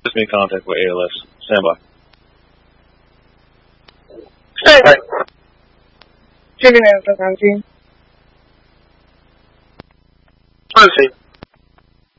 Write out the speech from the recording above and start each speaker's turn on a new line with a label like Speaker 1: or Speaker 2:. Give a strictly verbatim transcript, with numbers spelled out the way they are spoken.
Speaker 1: me in contact with A L S. Stand by.
Speaker 2: Stand by. Chicken and Frankie. Proceed.